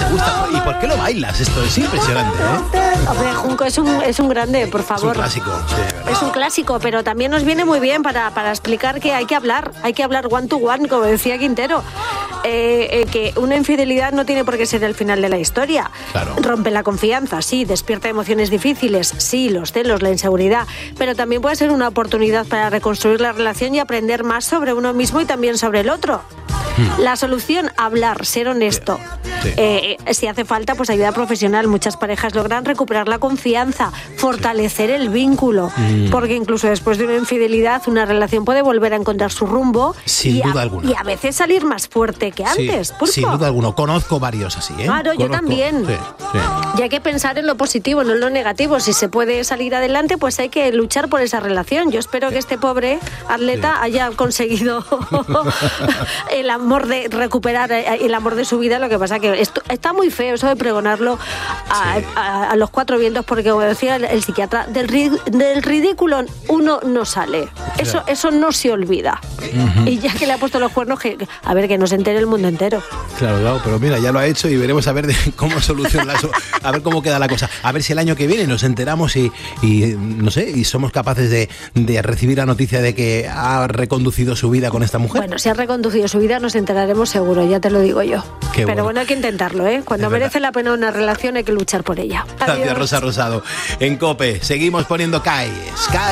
gusta. ¿Y por qué lo bailas? Esto es impresionante, ¿eh? Hombre, Junco es un grande, por favor. Es un clásico, sí, de verdad. Es un clásico, pero también nos viene muy bien para explicar que hay que hablar one to one, como decía Quintero. Que una infidelidad no tiene por qué ser el final de la historia. Claro. Rompe la confianza, sí, despierta emociones difíciles, sí, los celos, la inseguridad, pero también puede ser una oportunidad para reconstruir la relación y aprender más sobre uno mismo y también sobre el otro. La solución, hablar, ser honesto. Sí. Si hace falta, pues ayuda profesional. Muchas parejas logran recuperar la confianza, fortalecer el vínculo, porque incluso después de una infidelidad, una relación puede volver a encontrar su rumbo. Sin duda alguna. Y a veces salir más fuerte que antes. Sí, Pulpo. sin duda alguna. Conozco varios así, ¿eh? Claro, yo también. Sí, sí. Y hay que pensar en lo positivo, no en lo negativo. Si se puede salir adelante, pues hay que luchar por esa relación. Yo espero que este pobre atleta haya conseguido el amor de recuperar el amor de su vida. Lo que pasa que esto está muy feo, eso de pregonarlo a los cuatro vientos, porque como decía el psiquiatra, del ridículo uno no sale. Eso no se olvida. Y ya que le ha puesto los cuernos, que no se entere el mundo entero. Claro, pero mira, ya lo ha hecho y veremos a ver cómo soluciona eso, a ver cómo queda la cosa. A ver si el año que viene nos enteramos y no sé, y somos capaces de recibir la noticia de que ha reconducido su vida con esta mujer. Bueno, si ha reconducido su vida nos enteraremos seguro, ya te lo digo yo. Pero bueno, hay que intentarlo, ¿eh? Cuando merece la pena una relación hay que luchar por ella. Gracias, Rosa Rosado. En COPE seguimos poniendo CAIS.